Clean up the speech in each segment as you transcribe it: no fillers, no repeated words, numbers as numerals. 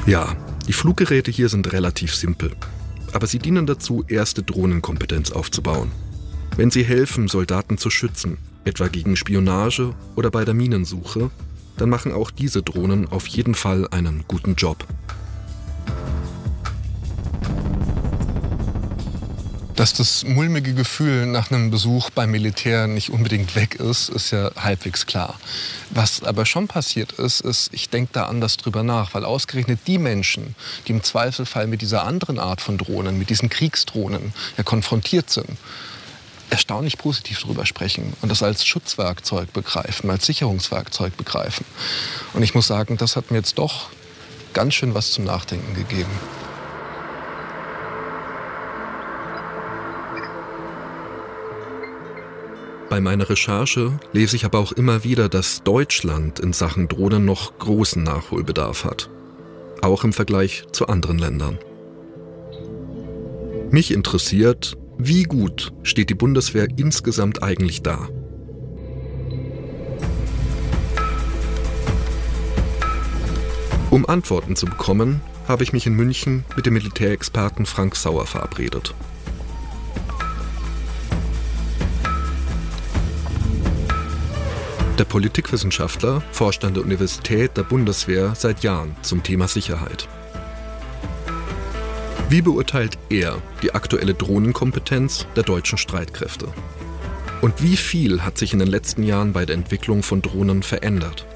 Ja, die Fluggeräte hier sind relativ simpel. Aber sie dienen dazu, erste Drohnenkompetenz aufzubauen. Wenn sie helfen, Soldaten zu schützen, etwa gegen Spionage oder bei der Minensuche, dann machen auch diese Drohnen auf jeden Fall einen guten Job. Dass das mulmige Gefühl nach einem Besuch beim Militär nicht unbedingt weg ist, ist ja halbwegs klar. Was aber schon passiert ist, ich denke da anders drüber nach, weil ausgerechnet die Menschen, die im Zweifelfall mit dieser anderen Art von Drohnen, mit diesen Kriegsdrohnen ja konfrontiert sind, erstaunlich positiv drüber sprechen und das als Schutzwerkzeug begreifen, als Sicherungswerkzeug begreifen. Und ich muss sagen, das hat mir jetzt doch ganz schön was zum Nachdenken gegeben. Bei meiner Recherche lese ich aber auch immer wieder, dass Deutschland in Sachen Drohnen noch großen Nachholbedarf hat. Auch im Vergleich zu anderen Ländern. Mich interessiert, wie gut steht die Bundeswehr insgesamt eigentlich da? Um Antworten zu bekommen, habe ich mich in München mit dem Militärexperten Frank Sauer verabredet. Der Politikwissenschaftler forscht an der Universität der Bundeswehr seit Jahren zum Thema Sicherheit. Wie beurteilt er die aktuelle Drohnenkompetenz der deutschen Streitkräfte? Und wie viel hat sich in den letzten Jahren bei der Entwicklung von Drohnen verändert?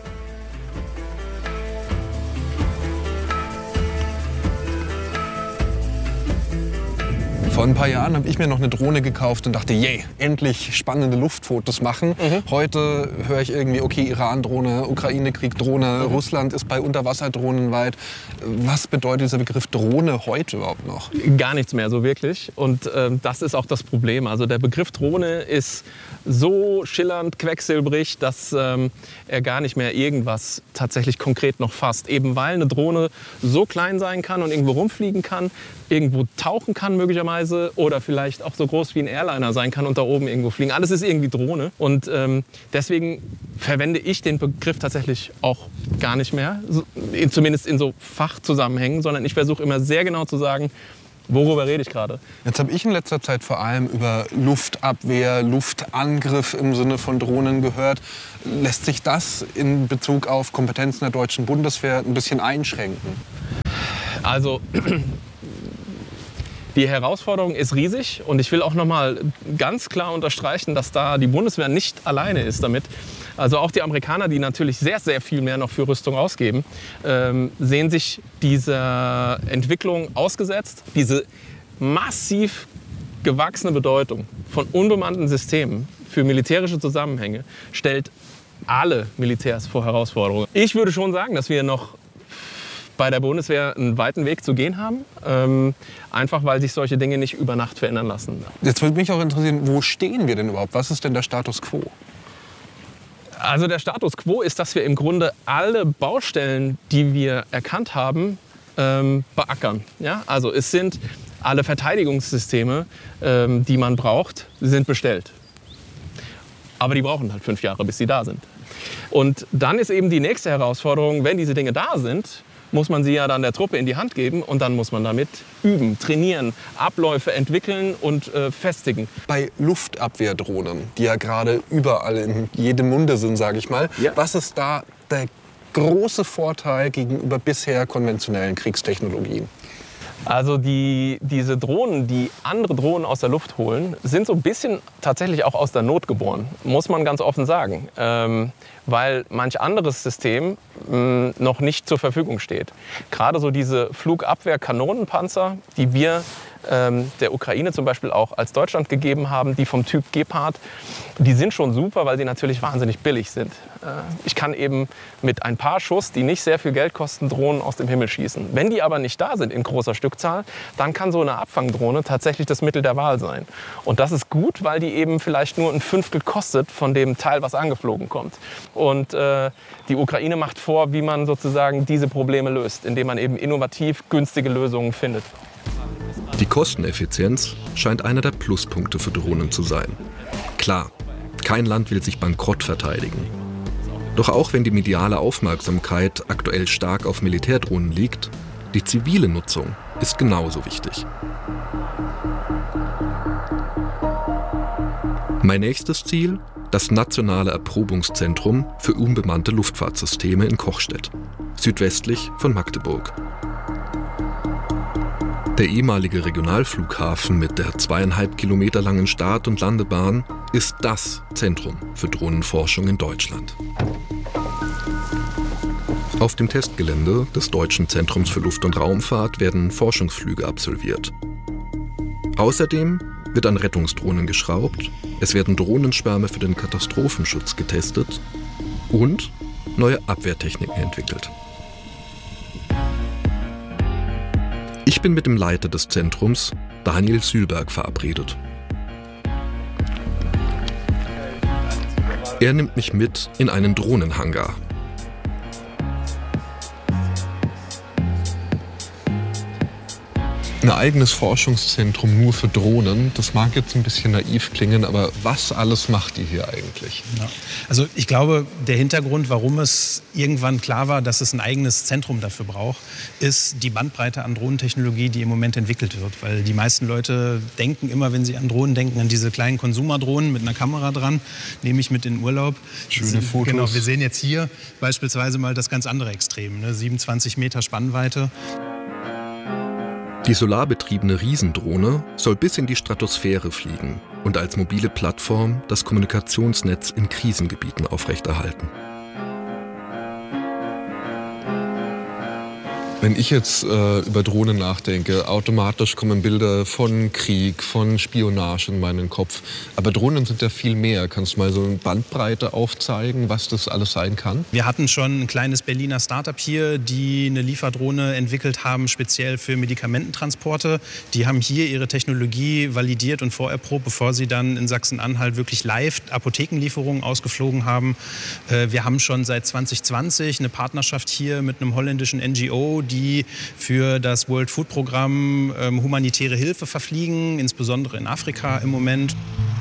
Vor ein paar Jahren habe ich mir noch eine Drohne gekauft und dachte, yay, endlich spannende Luftfotos machen. Heute höre ich irgendwie, okay, Iran-Drohne, Ukraine-Krieg-Drohne, Russland ist bei Unterwasserdrohnen weit. Was bedeutet dieser Begriff Drohne heute überhaupt noch? Gar nichts mehr so wirklich. Und das ist auch das Problem. Also der Begriff Drohne ist so schillernd, quecksilbrig, dass er gar nicht mehr irgendwas tatsächlich konkret noch fasst. Eben weil eine Drohne so klein sein kann und irgendwo rumfliegen kann, irgendwo tauchen kann möglicherweise oder vielleicht auch so groß wie ein Airliner sein kann und da oben irgendwo fliegen. Alles ist irgendwie Drohne und deswegen verwende ich den Begriff tatsächlich auch gar nicht mehr, zumindest in so Fachzusammenhängen, sondern ich versuche immer sehr genau zu sagen, worüber rede ich gerade? Jetzt habe ich in letzter Zeit vor allem über Luftabwehr, Luftangriff im Sinne von Drohnen gehört. Lässt sich das in Bezug auf Kompetenzen der deutschen Bundeswehr ein bisschen einschränken? Also die Herausforderung ist riesig und ich will auch noch mal ganz klar unterstreichen, dass da die Bundeswehr nicht alleine ist damit. Also auch die Amerikaner, die natürlich sehr, sehr viel mehr noch für Rüstung ausgeben, sehen sich dieser Entwicklung ausgesetzt. Diese massiv gewachsene Bedeutung von unbemannten Systemen für militärische Zusammenhänge stellt alle Militärs vor Herausforderungen. Ich würde schon sagen, dass wir noch bei der Bundeswehr einen weiten Weg zu gehen haben, einfach weil sich solche Dinge nicht über Nacht verändern lassen. Jetzt würde mich auch interessieren, wo stehen wir denn überhaupt? Was ist denn der Status quo? Also der Status quo ist, dass wir im Grunde alle Baustellen, die wir erkannt haben, beackern. Ja? Also es sind alle Verteidigungssysteme, die man braucht, sind bestellt. Aber die brauchen halt 5 Jahre, bis sie da sind. Und dann ist eben die nächste Herausforderung, wenn diese Dinge da sind, muss man sie ja dann der Truppe in die Hand geben und dann muss man damit üben, trainieren, Abläufe entwickeln und festigen. Bei Luftabwehrdrohnen, die ja gerade überall in jedem Munde sind, sage ich mal, ja. Was ist da der große Vorteil gegenüber bisher konventionellen Kriegstechnologien? Also diese Drohnen, die andere Drohnen aus der Luft holen, sind so ein bisschen tatsächlich auch aus der Not geboren, muss man ganz offen sagen. Weil manch anderes System noch nicht zur Verfügung steht. Gerade so diese Flugabwehr-Kanonenpanzer, die wir der Ukraine zum Beispiel auch als Deutschland gegeben haben, die vom Typ Gepard, die sind schon super, weil sie natürlich wahnsinnig billig sind. Ich kann eben mit ein paar Schuss, die nicht sehr viel Geld kosten, Drohnen aus dem Himmel schießen. Wenn die aber nicht da sind in großer Stückzahl, dann kann so eine Abfangdrohne tatsächlich das Mittel der Wahl sein. Und das ist gut, weil die eben vielleicht nur ein Fünftel kostet von dem Teil, was angeflogen kommt. Und die Ukraine macht vor, wie man sozusagen diese Probleme löst, indem man eben innovativ günstige Lösungen findet. Die Kosteneffizienz scheint einer der Pluspunkte für Drohnen zu sein. Klar, kein Land will sich bankrott verteidigen. Doch auch wenn die mediale Aufmerksamkeit aktuell stark auf Militärdrohnen liegt, Die zivile Nutzung ist genauso wichtig. Mein nächstes Ziel: das nationale Erprobungszentrum für unbemannte Luftfahrtsysteme in Kochstedt, südwestlich von Magdeburg. Der ehemalige Regionalflughafen mit der 2,5 Kilometer langen Start- und Landebahn ist das Zentrum für Drohnenforschung in Deutschland. Auf dem Testgelände des Deutschen Zentrums für Luft- und Raumfahrt werden Forschungsflüge absolviert. Außerdem wird an Rettungsdrohnen geschraubt, es werden Drohnenschwärme für den Katastrophenschutz getestet und neue Abwehrtechniken entwickelt. Ich bin mit dem Leiter des Zentrums, Daniel Sülberg, verabredet. Er nimmt mich mit in einen Drohnenhangar. Ein eigenes Forschungszentrum nur für Drohnen, das mag jetzt ein bisschen naiv klingen, aber was alles macht ihr hier eigentlich? Ja. Also ich glaube, der Hintergrund, warum es irgendwann klar war, dass es ein eigenes Zentrum dafür braucht, ist die Bandbreite an Drohnentechnologie, die im Moment entwickelt wird. Weil die meisten Leute denken immer, wenn sie an Drohnen denken, an diese kleinen Konsumerdrohnen mit einer Kamera dran, nehme ich mit in den Urlaub. Schöne Fotos. Genau, wir sehen jetzt hier beispielsweise mal das ganz andere Extrem, ne? 27 Meter Spannweite. Die solarbetriebene Riesendrohne soll bis in die Stratosphäre fliegen und als mobile Plattform das Kommunikationsnetz in Krisengebieten aufrechterhalten. Wenn ich jetzt über Drohnen nachdenke, automatisch kommen Bilder von Krieg, von Spionage in meinen Kopf. Aber Drohnen sind ja viel mehr. Kannst du mal so eine Bandbreite aufzeigen, was das alles sein kann? Wir hatten schon ein kleines Berliner Startup hier, die eine Lieferdrohne entwickelt haben, speziell für Medikamententransporte. Die haben hier ihre Technologie validiert und vorerprobt, bevor sie dann in Sachsen-Anhalt wirklich live Apothekenlieferungen ausgeflogen haben. Wir haben schon seit 2020 eine Partnerschaft hier mit einem holländischen NGO, die für das World Food Programm humanitäre Hilfe verfliegen, insbesondere in Afrika im Moment.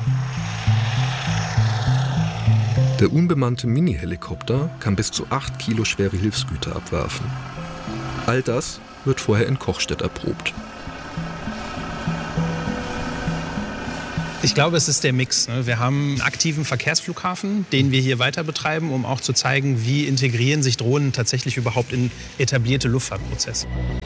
Der unbemannte Mini-Helikopter kann bis zu 8 Kilo schwere Hilfsgüter abwerfen. All das wird vorher in Kochstedt erprobt. Ich glaube, es ist der Mix. Wir haben einen aktiven Verkehrsflughafen, den wir hier weiter betreiben, um auch zu zeigen, wie integrieren sich Drohnen tatsächlich überhaupt in etablierte Luftfahrtprozesse.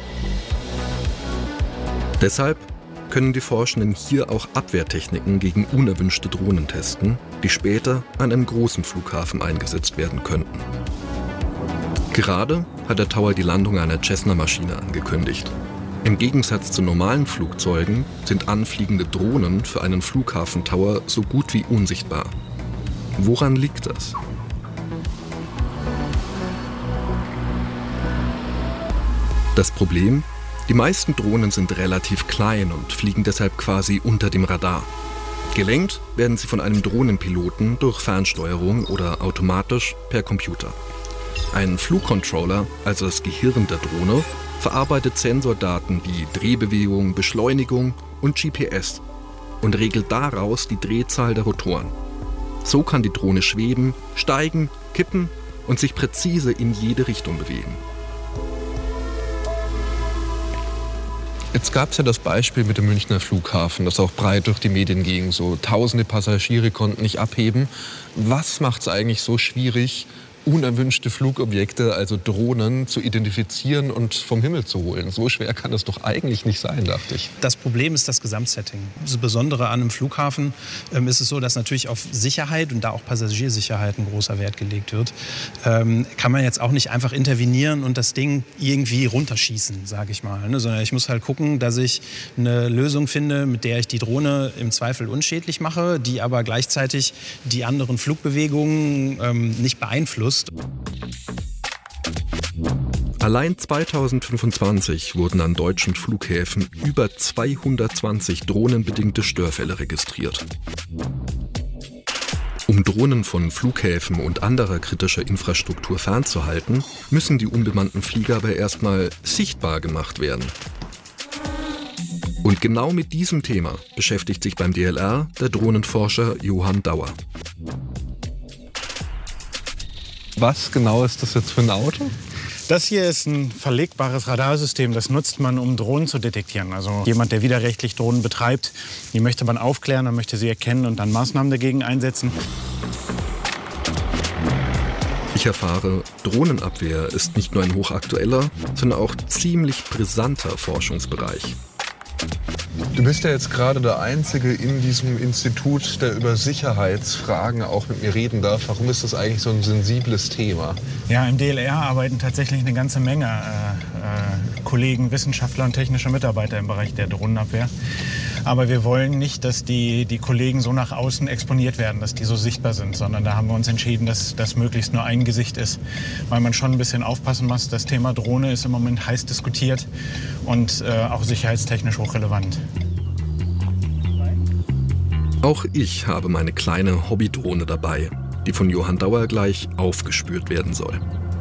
Deshalb können die Forschenden hier auch Abwehrtechniken gegen unerwünschte Drohnen testen, die später an einem großen Flughafen eingesetzt werden könnten. Gerade hat der Tower die Landung einer Cessna-Maschine angekündigt. Im Gegensatz zu normalen Flugzeugen sind anfliegende Drohnen für einen Flughafentower so gut wie unsichtbar. Woran liegt das? Das Problem? Die meisten Drohnen sind relativ klein und fliegen deshalb quasi unter dem Radar. Gelenkt werden sie von einem Drohnenpiloten durch Fernsteuerung oder automatisch per Computer. Ein Flugcontroller, also das Gehirn der Drohne, verarbeitet Sensordaten wie Drehbewegung, Beschleunigung und GPS und regelt daraus die Drehzahl der Rotoren. So kann die Drohne schweben, steigen, kippen und sich präzise in jede Richtung bewegen. Jetzt gab es ja das Beispiel mit dem Münchner Flughafen, das auch breit durch die Medien ging. So tausende Passagiere konnten nicht abheben. Was macht es eigentlich so schwierig, unerwünschte Flugobjekte, also Drohnen, zu identifizieren und vom Himmel zu holen? So schwer kann das doch eigentlich nicht sein, dachte ich. Das Problem ist das Gesamtsetting. Das Besondere an einem Flughafen ist es so, dass natürlich auf Sicherheit und da auch Passagiersicherheit ein großer Wert gelegt wird. Kann man jetzt auch nicht einfach intervenieren und das Ding irgendwie runterschießen, sage ich mal. Ne? Sondern ich muss halt gucken, dass ich eine Lösung finde, mit der ich die Drohne im Zweifel unschädlich mache, die aber gleichzeitig die anderen Flugbewegungen nicht beeinflusst. Allein 2025 wurden an deutschen Flughäfen über 220 drohnenbedingte Störfälle registriert. Um Drohnen von Flughäfen und anderer kritischer Infrastruktur fernzuhalten, müssen die unbemannten Flieger aber erstmal sichtbar gemacht werden. Und genau mit diesem Thema beschäftigt sich beim DLR der Drohnenforscher Johann Dauer. Was genau ist das jetzt für ein Auto? Das hier ist ein verlegbares Radarsystem. Das nutzt man, um Drohnen zu detektieren. Also jemand, der widerrechtlich Drohnen betreibt, die möchte man aufklären, man möchte sie erkennen und dann Maßnahmen dagegen einsetzen. Ich erfahre, Drohnenabwehr ist nicht nur ein hochaktueller, sondern auch ziemlich brisanter Forschungsbereich. Du bist ja jetzt gerade der Einzige in diesem Institut, der über Sicherheitsfragen auch mit mir reden darf. Warum ist das eigentlich so ein sensibles Thema? Ja, im DLR arbeiten tatsächlich eine ganze Menge Kollegen, Wissenschaftler und technische Mitarbeiter im Bereich der Drohnenabwehr. Aber wir wollen nicht, dass die Kollegen so nach außen exponiert werden, dass die so sichtbar sind, sondern da haben wir uns entschieden, dass das möglichst nur ein Gesicht ist, weil man schon ein bisschen aufpassen muss. Das Thema Drohne ist im Moment heiß diskutiert und auch sicherheitstechnisch hochrelevant. Auch ich habe meine kleine Hobbydrohne dabei, die von Johann Dauer gleich aufgespürt werden soll.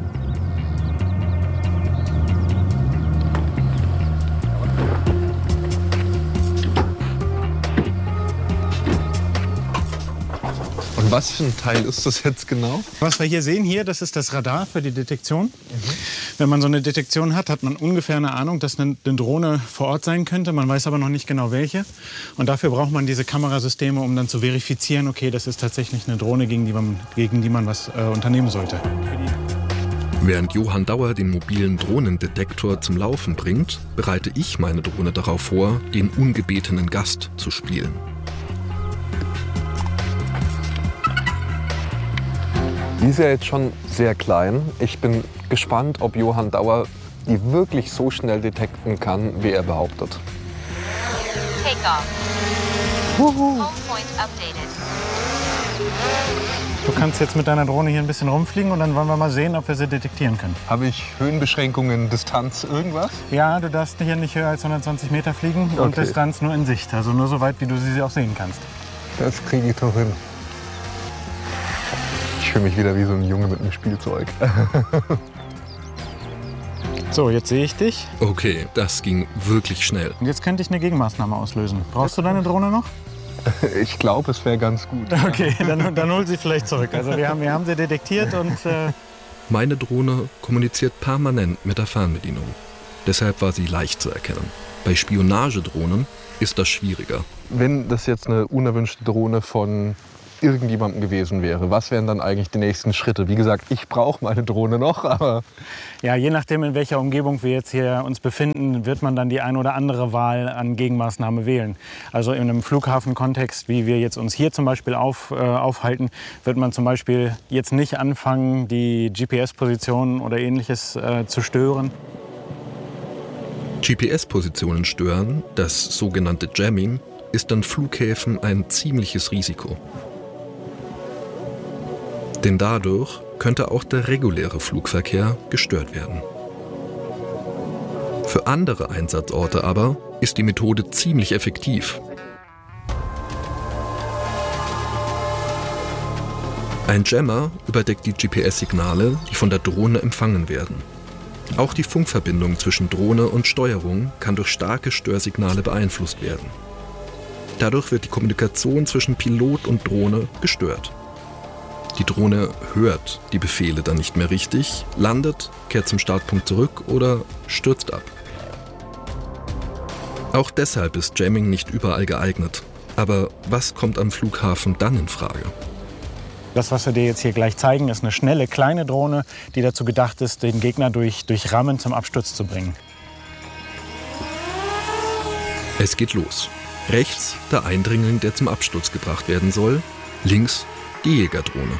Was für ein Teil ist das jetzt genau? Was wir hier sehen, das ist das Radar für die Detektion. Wenn man so eine Detektion hat, hat man ungefähr eine Ahnung, dass eine Drohne vor Ort sein könnte. Man weiß aber noch nicht genau welche. Und dafür braucht man diese Kamerasysteme, um dann zu verifizieren, okay, das ist tatsächlich eine Drohne, gegen die man was unternehmen sollte. Während Johann Dauer den mobilen Drohnendetektor zum Laufen bringt, bereite ich meine Drohne darauf vor, den ungebetenen Gast zu spielen. Die ist ja jetzt schon sehr klein. Ich bin gespannt, ob Johann Dauer die wirklich so schnell detekten kann, wie er behauptet. Takeoff. Home point updated. Du kannst jetzt mit deiner Drohne hier ein bisschen rumfliegen und dann wollen wir mal sehen, ob wir sie detektieren können. Habe ich Höhenbeschränkungen, Distanz, irgendwas? Ja, du darfst hier nicht höher als 120 Meter fliegen und Distanz nur in Sicht. Also nur so weit, wie du sie auch sehen kannst. Das kriege ich doch hin. Ich fühle mich wieder wie so ein Junge mit einem Spielzeug. So, jetzt sehe ich dich. Okay, das ging wirklich schnell. Und jetzt könnte ich eine Gegenmaßnahme auslösen. Brauchst du deine Drohne noch? Ich glaube, es wäre ganz gut. Okay, dann hol sie vielleicht zurück. Also wir haben sie detektiert und... Meine Drohne kommuniziert permanent mit der Fernbedienung. Deshalb war sie leicht zu erkennen. Bei Spionagedrohnen ist das schwieriger. Wenn das jetzt eine unerwünschte Drohne von irgendjemandem gewesen wäre, was wären dann eigentlich die nächsten Schritte? Wie gesagt, ich brauche meine Drohne noch, aber... Ja, je nachdem, in welcher Umgebung wir jetzt hier uns befinden, wird man dann die ein oder andere Wahl an Gegenmaßnahme wählen. Also in einem Flughafenkontext, wie wir jetzt uns hier zum Beispiel aufhalten, wird man zum Beispiel jetzt nicht anfangen, die GPS-Positionen oder Ähnliches zu stören. GPS-Positionen stören, das sogenannte Jamming, ist an Flughäfen ein ziemliches Risiko. Denn dadurch könnte auch der reguläre Flugverkehr gestört werden. Für andere Einsatzorte aber ist die Methode ziemlich effektiv. Ein Jammer überdeckt die GPS-Signale, die von der Drohne empfangen werden. Auch die Funkverbindung zwischen Drohne und Steuerung kann durch starke Störsignale beeinflusst werden. Dadurch wird die Kommunikation zwischen Pilot und Drohne gestört. Die Drohne hört die Befehle dann nicht mehr richtig, landet, kehrt zum Startpunkt zurück oder stürzt ab. Auch deshalb ist Jamming nicht überall geeignet. Aber was kommt am Flughafen dann in Frage? Das, was wir dir jetzt hier gleich zeigen, ist eine schnelle, kleine Drohne, die dazu gedacht ist, den Gegner durch Rammen zum Absturz zu bringen. Es geht los. Rechts der Eindringling, der zum Absturz gebracht werden soll. Links die Jägerdrohne.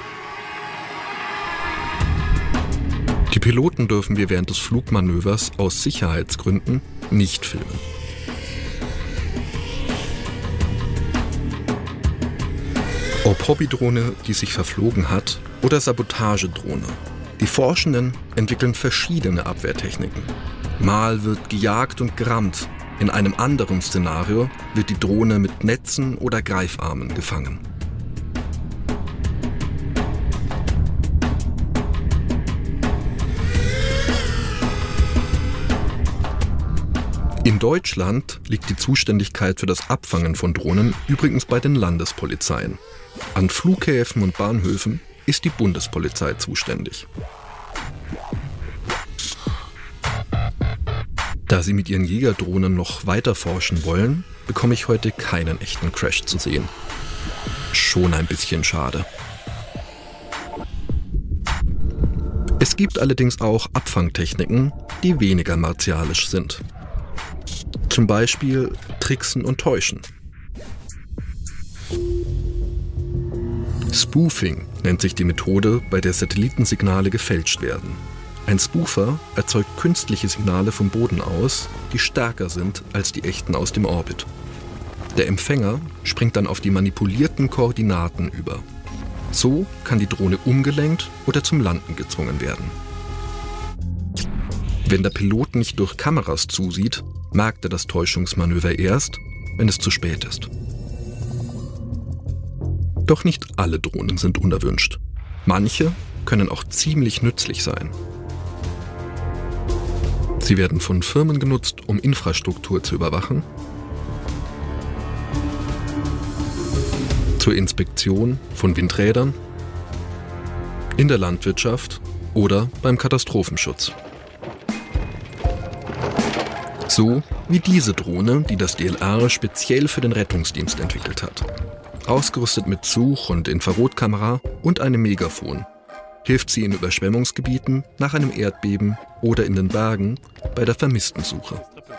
Die Piloten dürfen wir während des Flugmanövers aus Sicherheitsgründen nicht filmen. Ob Hobbydrohne, die sich verflogen hat, oder Sabotagedrohne. Die Forschenden entwickeln verschiedene Abwehrtechniken. Mal wird gejagt und gerammt. In einem anderen Szenario wird die Drohne mit Netzen oder Greifarmen gefangen. In Deutschland liegt die Zuständigkeit für das Abfangen von Drohnen übrigens bei den Landespolizeien. An Flughäfen und Bahnhöfen ist die Bundespolizei zuständig. Da sie mit ihren Jägerdrohnen noch weiter forschen wollen, bekomme ich heute keinen echten Crash zu sehen. Schon ein bisschen schade. Es gibt allerdings auch Abfangtechniken, die weniger martialisch sind. Zum Beispiel Tricksen und Täuschen. Spoofing nennt sich die Methode, bei der Satellitensignale gefälscht werden. Ein Spoofer erzeugt künstliche Signale vom Boden aus, die stärker sind als die echten aus dem Orbit. Der Empfänger springt dann auf die manipulierten Koordinaten über. So kann die Drohne umgelenkt oder zum Landen gezwungen werden. Wenn der Pilot nicht durch Kameras zusieht, merkt er das Täuschungsmanöver erst, wenn es zu spät ist. Doch nicht alle Drohnen sind unerwünscht. Manche können auch ziemlich nützlich sein. Sie werden von Firmen genutzt, um Infrastruktur zu überwachen, zur Inspektion von Windrädern, in der Landwirtschaft oder beim Katastrophenschutz. So wie diese Drohne, die das DLR speziell für den Rettungsdienst entwickelt hat. Ausgerüstet mit Such- und Infrarotkamera und einem Megafon hilft sie in Überschwemmungsgebieten, nach einem Erdbeben oder in den Bergen bei der Vermisstensuche.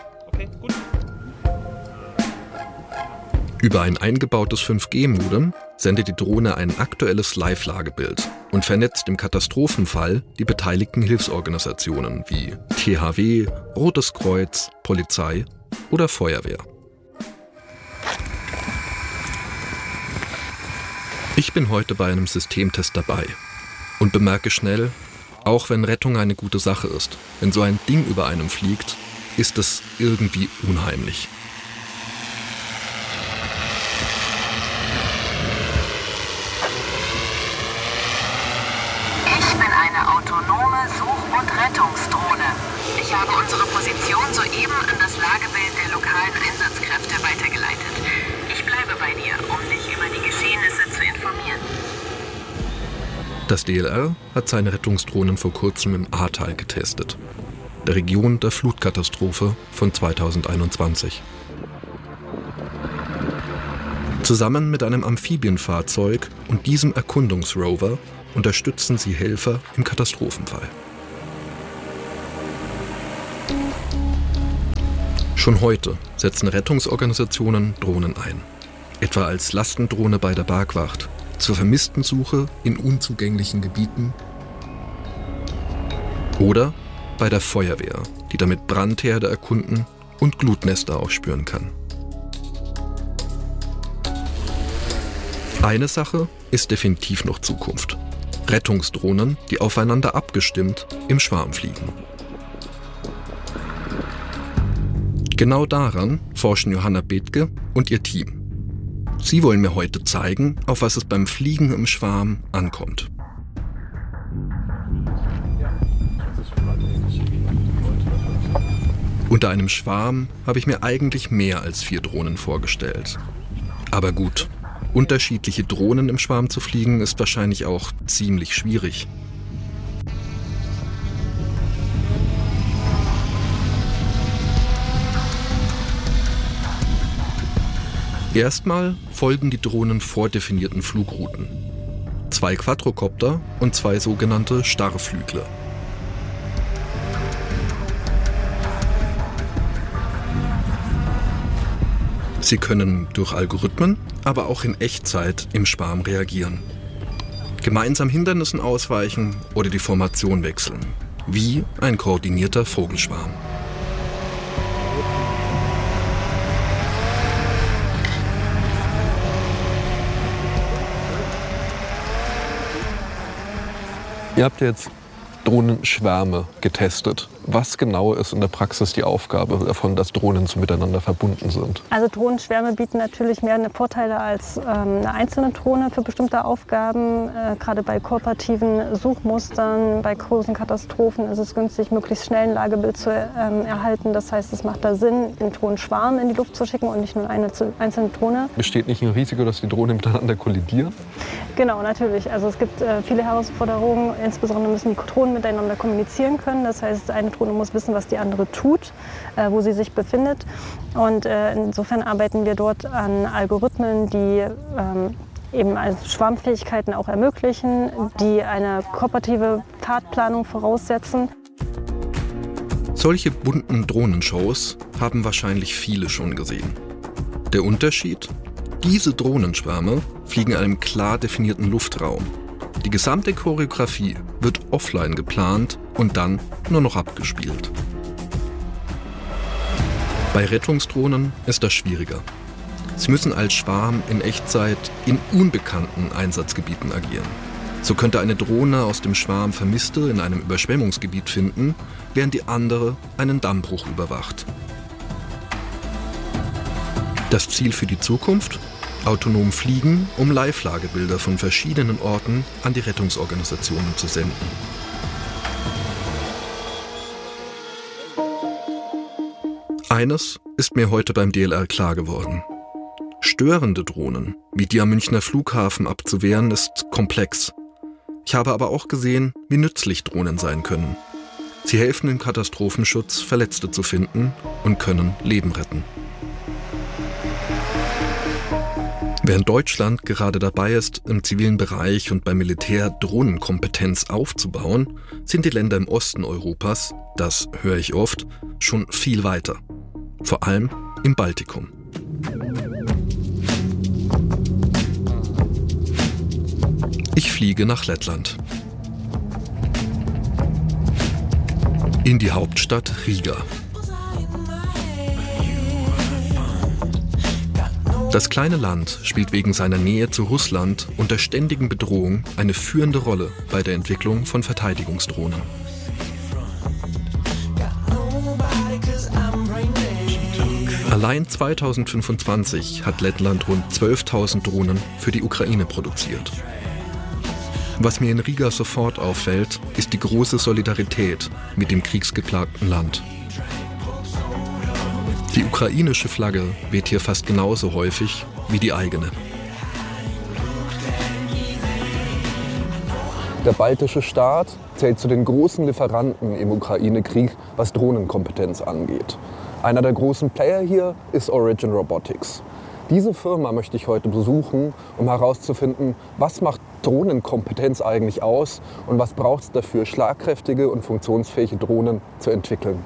Über ein eingebautes 5G-Modem sendet die Drohne ein aktuelles Live-Lagebild und vernetzt im Katastrophenfall die beteiligten Hilfsorganisationen wie THW, Rotes Kreuz, Polizei oder Feuerwehr. Ich bin heute bei einem Systemtest dabei und bemerke schnell, auch wenn Rettung eine gute Sache ist, wenn so ein Ding über einem fliegt, ist es irgendwie unheimlich. Ich bin eine autonome Such- und Rettungsdrohne. Ich habe unsere Position soeben an das Lagebild der lokalen Einsatzkräfte weitergeleitet. Ich bleibe bei dir, um dich über die Geschehnisse zu informieren. Das DLR hat seine Rettungsdrohnen vor kurzem im Ahrtal getestet, der Region der Flutkatastrophe von 2021. Zusammen mit einem Amphibienfahrzeug und diesem Erkundungsrover unterstützen sie Helfer im Katastrophenfall. Schon heute setzen Rettungsorganisationen Drohnen ein, etwa als Lastendrohne bei der Bergwacht, zur Vermisstensuche in unzugänglichen Gebieten oder bei der Feuerwehr, die damit Brandherde erkunden und Glutnester aufspüren kann. Eine Sache ist definitiv noch Zukunft. Rettungsdrohnen, die aufeinander abgestimmt im Schwarm fliegen. Genau daran forschen Johanna Bethke und ihr Team. Sie wollen mir heute zeigen, auf was es beim Fliegen im Schwarm ankommt. Unter einem Schwarm habe ich mir eigentlich mehr als 4 Drohnen vorgestellt. Aber gut, unterschiedliche Drohnen im Schwarm zu fliegen ist wahrscheinlich auch ziemlich schwierig. Erstmal folgen die Drohnen vordefinierten Flugrouten. 2 Quadrocopter und 2 sogenannte Starrflügler. Sie können durch Algorithmen, aber auch in Echtzeit im Schwarm reagieren. Gemeinsam Hindernissen ausweichen oder die Formation wechseln. Wie ein koordinierter Vogelschwarm. Ihr habt jetzt Drohnenschwärme getestet. Was genau ist in der Praxis die Aufgabe davon, dass Drohnen so miteinander verbunden sind? Also Drohnenschwärme bieten natürlich mehr Vorteile als eine einzelne Drohne für bestimmte Aufgaben. Gerade bei kooperativen Suchmustern, bei großen Katastrophen ist es günstig, möglichst schnell ein Lagebild zu erhalten. Das heißt, es macht da Sinn, den Drohnenschwarm in die Luft zu schicken und nicht nur eine einzelne Drohne. Besteht nicht ein Risiko, dass die Drohnen miteinander kollidieren? Genau, natürlich. Also es gibt viele Herausforderungen. Insbesondere müssen die Drohnen miteinander kommunizieren können. Das heißt, eine Drohne muss wissen, was die andere tut, wo sie sich befindet. Und insofern arbeiten wir dort an Algorithmen, die eben also Schwarmfähigkeiten auch ermöglichen, die eine kooperative Fahrtplanung voraussetzen. Solche bunten Drohnenshows haben wahrscheinlich viele schon gesehen. Der Unterschied? Diese Drohnenschwärme fliegen in einem klar definierten Luftraum. Die gesamte Choreografie wird offline geplant und dann nur noch abgespielt. Bei Rettungsdrohnen ist das schwieriger. Sie müssen als Schwarm in Echtzeit in unbekannten Einsatzgebieten agieren. So könnte eine Drohne aus dem Schwarm Vermisste in einem Überschwemmungsgebiet finden, während die andere einen Dammbruch überwacht. Das Ziel für die Zukunft? Autonom fliegen, um Live-Lagebilder von verschiedenen Orten an die Rettungsorganisationen zu senden. Eines ist mir heute beim DLR klar geworden. Störende Drohnen, wie die am Münchner Flughafen abzuwehren, ist komplex. Ich habe aber auch gesehen, wie nützlich Drohnen sein können. Sie helfen im Katastrophenschutz, Verletzte zu finden und können Leben retten. Während Deutschland gerade dabei ist, im zivilen Bereich und beim Militär Drohnenkompetenz aufzubauen, sind die Länder im Osten Europas, das höre ich oft, schon viel weiter. Vor allem im Baltikum. Ich fliege nach Lettland. In die Hauptstadt Riga. Das kleine Land spielt wegen seiner Nähe zu Russland und der ständigen Bedrohung eine führende Rolle bei der Entwicklung von Verteidigungsdrohnen. Allein 2025 hat Lettland rund 12.000 Drohnen für die Ukraine produziert. Was mir in Riga sofort auffällt, ist die große Solidarität mit dem kriegsgeplagten Land. Die ukrainische Flagge weht hier fast genauso häufig wie die eigene. Der baltische Staat zählt zu den großen Lieferanten im Ukraine-Krieg, was Drohnenkompetenz angeht. Einer der großen Player hier ist Origin Robotics. Diese Firma möchte ich heute besuchen, um herauszufinden, was macht Drohnenkompetenz eigentlich aus und was braucht es dafür, schlagkräftige und funktionsfähige Drohnen zu entwickeln.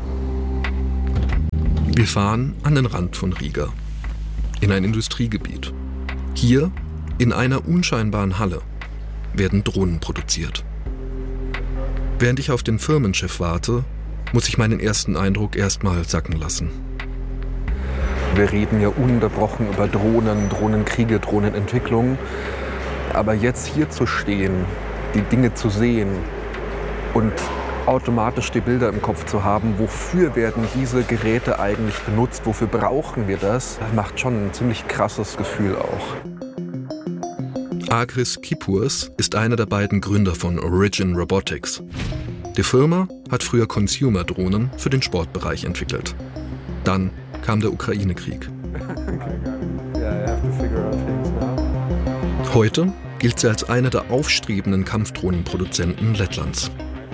Wir fahren an den Rand von Riga, in ein Industriegebiet. Hier, in einer unscheinbaren Halle, werden Drohnen produziert. Während ich auf den Firmenchef warte, muss ich meinen ersten Eindruck erstmal sacken lassen. Wir reden ja ununterbrochen über Drohnen, Drohnenkriege, Drohnenentwicklung. Aber jetzt hier zu stehen, die Dinge zu sehen und automatisch die Bilder im Kopf zu haben, wofür werden diese Geräte eigentlich benutzt, wofür brauchen wir das macht schon ein ziemlich krasses Gefühl auch. Agris Kipurs ist einer der beiden Gründer von Origin Robotics. Die Firma hat früher Consumer-Drohnen für den Sportbereich entwickelt. Dann kam der Ukraine-Krieg. Heute gilt sie als einer der aufstrebenden Kampfdrohnenproduzenten Lettlands.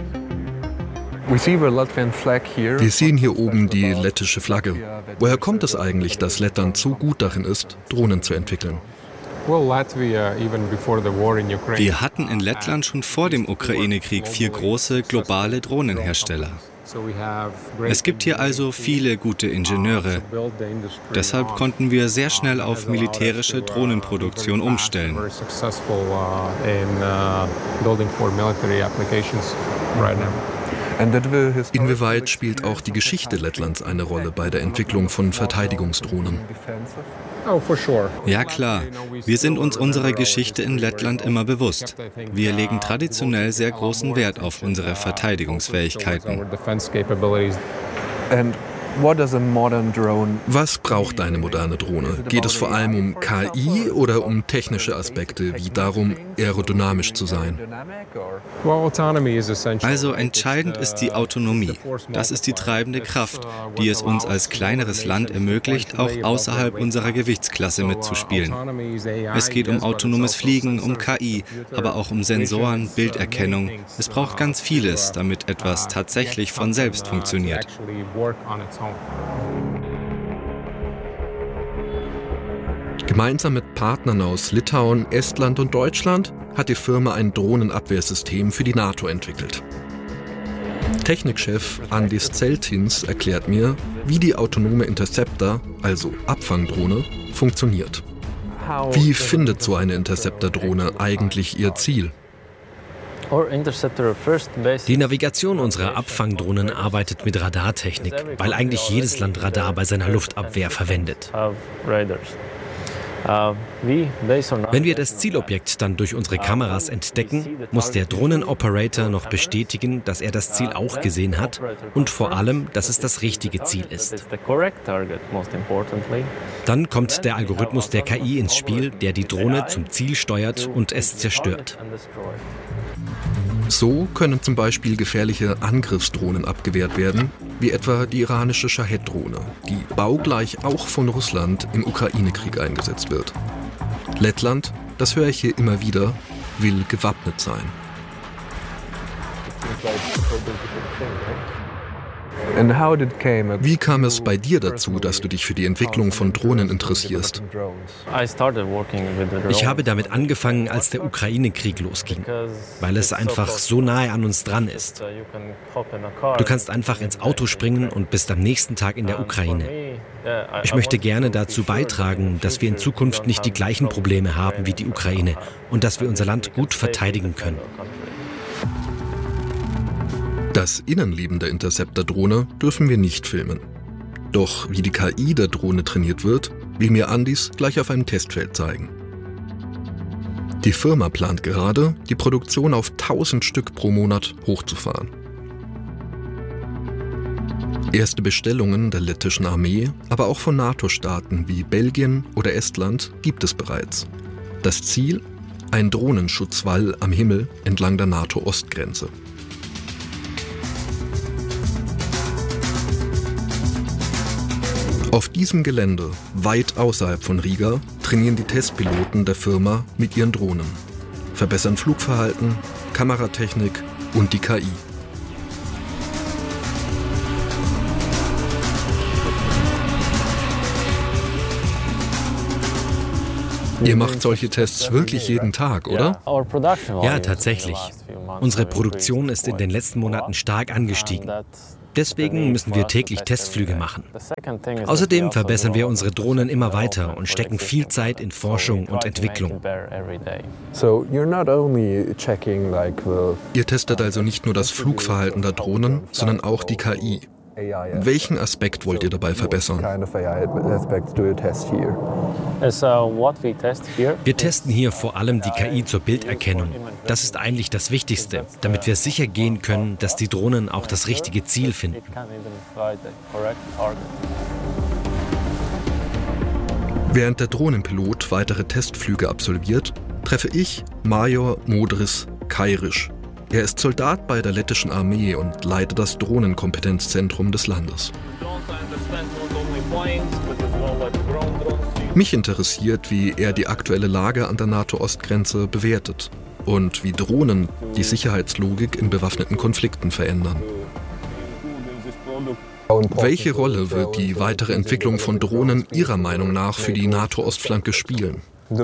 Wir sehen hier oben die lettische Flagge. Woher kommt es eigentlich, dass Lettland so gut darin ist, Drohnen zu entwickeln? Wir hatten in Lettland schon vor dem Ukraine-Krieg 4 große globale Drohnenhersteller. Es gibt hier also viele gute Ingenieure. Deshalb konnten wir sehr schnell auf militärische Drohnenproduktion umstellen. Inwieweit spielt auch die Geschichte Lettlands eine Rolle bei der Entwicklung von Verteidigungsdrohnen? Ja klar, wir sind uns unserer Geschichte in Lettland immer bewusst. Wir legen traditionell sehr großen Wert auf unsere Verteidigungsfähigkeiten. Was braucht eine moderne Drohne? Geht es vor allem um KI oder um technische Aspekte, wie darum, aerodynamisch zu sein? Also entscheidend ist die Autonomie. Das ist die treibende Kraft, die es uns als kleineres Land ermöglicht, auch außerhalb unserer Gewichtsklasse mitzuspielen. Es geht um autonomes Fliegen, um KI, aber auch um Sensoren, Bilderkennung. Es braucht ganz vieles, damit etwas tatsächlich von selbst funktioniert. Gemeinsam mit Partnern aus Litauen, Estland und Deutschland hat die Firma ein Drohnenabwehrsystem für die NATO entwickelt. Technikchef Andis Zeltins erklärt mir, wie die autonome Interceptor, also Abfangdrohne, funktioniert. Wie findet so eine Interceptor-Drohne eigentlich ihr Ziel? Die Navigation unserer Abfangdrohnen arbeitet mit Radartechnik, weil eigentlich jedes Land Radar bei seiner Luftabwehr verwendet. Wenn wir das Zielobjekt dann durch unsere Kameras entdecken, muss der Drohnenoperator noch bestätigen, dass er das Ziel auch gesehen hat und vor allem, dass es das richtige Ziel ist. Dann kommt der Algorithmus der KI ins Spiel, der die Drohne zum Ziel steuert und es zerstört. So können zum Beispiel gefährliche Angriffsdrohnen abgewehrt werden, wie etwa die iranische Shahed-Drohne, die baugleich auch von Russland im Ukraine-Krieg eingesetzt wird. Lettland, das höre ich hier immer wieder, will gewappnet sein. Wie kam es bei dir dazu, dass du dich für die Entwicklung von Drohnen interessierst? Ich habe damit angefangen, als der Ukraine-Krieg losging, weil es einfach so nahe an uns dran ist. Du kannst einfach ins Auto springen und bist am nächsten Tag in der Ukraine. Ich möchte gerne dazu beitragen, dass wir in Zukunft nicht die gleichen Probleme haben wie die Ukraine und dass wir unser Land gut verteidigen können. Das Innenleben der Interceptor-Drohne dürfen wir nicht filmen. Doch wie die KI der Drohne trainiert wird, will mir Andis gleich auf einem Testfeld zeigen. Die Firma plant gerade, die Produktion auf 1000 Stück pro Monat hochzufahren. Erste Bestellungen der lettischen Armee, aber auch von NATO-Staaten wie Belgien oder Estland gibt es bereits. Das Ziel? Ein Drohnenschutzwall am Himmel entlang der NATO-Ostgrenze. Auf diesem Gelände, weit außerhalb von Riga, trainieren die Testpiloten der Firma mit ihren Drohnen, verbessern Flugverhalten, Kameratechnik und die KI. Ihr macht solche Tests wirklich jeden Tag, oder? Ja, tatsächlich. Unsere Produktion ist in den letzten Monaten stark angestiegen. Deswegen müssen wir täglich Testflüge machen. Außerdem verbessern wir unsere Drohnen immer weiter und stecken viel Zeit in Forschung und Entwicklung. Ihr testet also nicht nur das Flugverhalten der Drohnen, sondern auch die KI. Welchen Aspekt wollt ihr dabei verbessern? Wir testen hier vor allem die KI zur Bilderkennung. Das ist eigentlich das Wichtigste, damit wir sicher gehen können, dass die Drohnen auch das richtige Ziel finden. Während der Drohnenpilot weitere Testflüge absolviert, treffe ich Major Modris Kairisch. Er ist Soldat bei der lettischen Armee und leitet das Drohnenkompetenzzentrum des Landes. Mich interessiert, wie er die aktuelle Lage an der NATO-Ostgrenze bewertet und wie Drohnen die Sicherheitslogik in bewaffneten Konflikten verändern. Welche Rolle wird die weitere Entwicklung von Drohnen Ihrer Meinung nach für die NATO-Ostflanke spielen?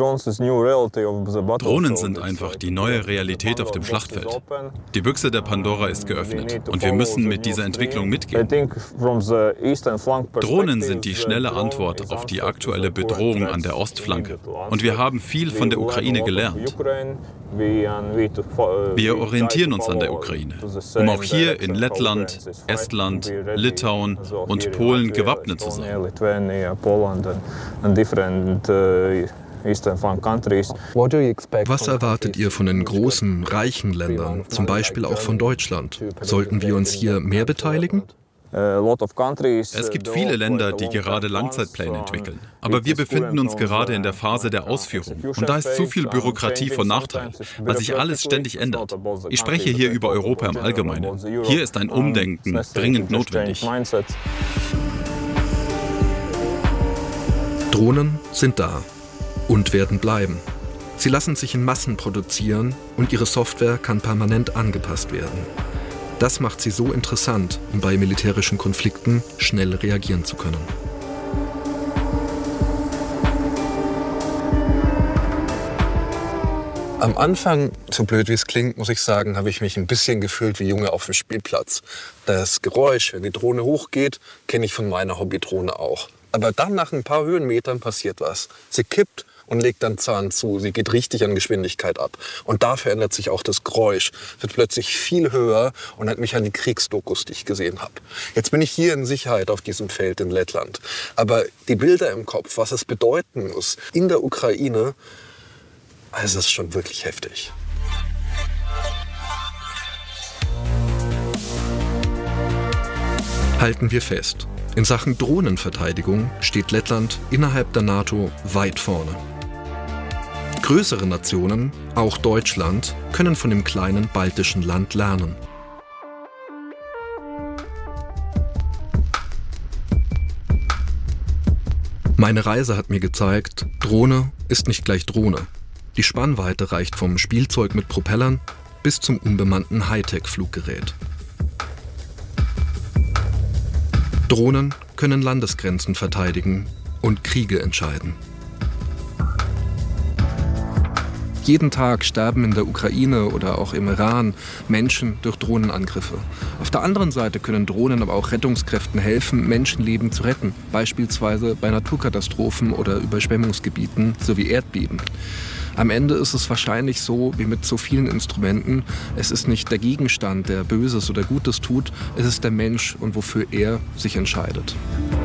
Drohnen sind einfach die neue Realität auf dem Schlachtfeld. Die Büchse der Pandora ist geöffnet und wir müssen mit dieser Entwicklung mitgehen. Drohnen sind die schnelle Antwort auf die aktuelle Bedrohung an der Ostflanke. Und wir haben viel von der Ukraine gelernt. Wir orientieren uns an der Ukraine, um auch hier in Lettland, Estland, Litauen und Polen gewappnet zu sein. Was erwartet ihr von den großen, reichen Ländern, zum Beispiel auch von Deutschland? Sollten wir uns hier mehr beteiligen? Es gibt viele Länder, die gerade Langzeitpläne entwickeln. Aber wir befinden uns gerade in der Phase der Ausführung. Und da ist zu viel Bürokratie von Nachteil, weil sich alles ständig ändert. Ich spreche hier über Europa im Allgemeinen. Hier ist ein Umdenken dringend notwendig. Drohnen sind da und werden bleiben. Sie lassen sich in Massen produzieren und ihre Software kann permanent angepasst werden. Das macht sie so interessant, um bei militärischen Konflikten schnell reagieren zu können. Am Anfang, so blöd wie es klingt, muss ich sagen, habe ich mich ein bisschen gefühlt wie Junge auf dem Spielplatz. Das Geräusch, wenn die Drohne hochgeht, kenne ich von meiner Hobbydrohne auch. Aber dann nach ein paar Höhenmetern passiert was. Sie kippt und legt dann Zahn zu. Sie geht richtig an Geschwindigkeit ab. Und da verändert sich auch das Geräusch. Wird plötzlich viel höher und hat mich an die Kriegsdokus, die ich gesehen habe. Jetzt bin ich hier in Sicherheit auf diesem Feld in Lettland. Aber die Bilder im Kopf, was es bedeuten muss in der Ukraine, also das ist schon wirklich heftig. Halten wir fest. In Sachen Drohnenverteidigung steht Lettland innerhalb der NATO weit vorne. Größere Nationen, auch Deutschland, können von dem kleinen baltischen Land lernen. Meine Reise hat mir gezeigt, Drohne ist nicht gleich Drohne. Die Spannweite reicht vom Spielzeug mit Propellern bis zum unbemannten Hightech-Fluggerät. Drohnen können Landesgrenzen verteidigen und Kriege entscheiden. Jeden Tag sterben in der Ukraine oder auch im Iran Menschen durch Drohnenangriffe. Auf der anderen Seite können Drohnen aber auch Rettungskräften helfen, Menschenleben zu retten, beispielsweise bei Naturkatastrophen oder Überschwemmungsgebieten sowie Erdbeben. Am Ende ist es wahrscheinlich so wie mit so vielen Instrumenten, es ist nicht der Gegenstand, der Böses oder Gutes tut, es ist der Mensch und wofür er sich entscheidet.